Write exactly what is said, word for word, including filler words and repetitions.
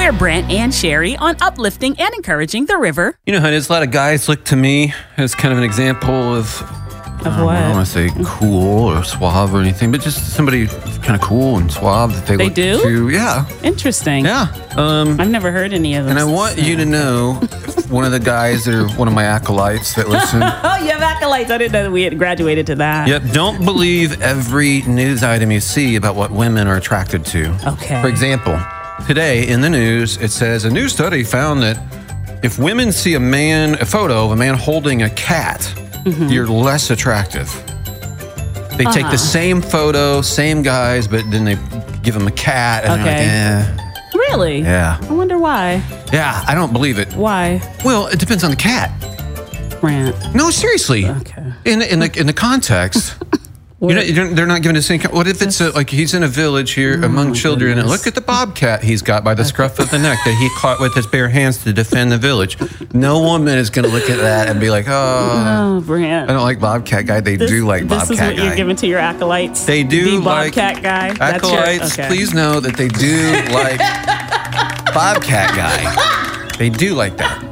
We're Brent and Sherry on uplifting and encouraging the river. You know how it is. A lot of guys look to me as kind of an example of, Of um, what? I don't want to say cool or suave or anything, but just somebody kind of cool and suave that they, They look do? to. Yeah, Interesting. yeah. Um, I've never heard any of them. and I want you to know, one of the guys that are one of my acolytes that listen. Oh, you have acolytes. I didn't know that we had graduated to that. Yep, don't believe every news item you see about what women are attracted to. Okay. For example, today in the news, it says a new study found that if women see a man, a photo of a man holding a cat, mm-hmm. you're less attractive. They uh-huh. take the same photo, same guys, but then they give them a cat, and okay. they're like, eh. Really? Yeah. I wonder why. Yeah, I don't believe it. Why? Well, it depends on the cat. Rant. No, seriously. Okay. In in the in the context. You're not, you're, they're not given the same. What if it's a, like he's in a village here oh among children, goodness. and look at the bobcat he's got by the scruff of the neck that he caught with his bare hands to defend the village. No woman is going to look at that and be like, "Oh, oh Brant. I don't like bobcat guy." They this, do like bobcat guy. This is what guy. you're giving to your acolytes. They do the like bobcat guy. That's acolytes. your, okay. Please know that they do like bobcat guy. They do like that.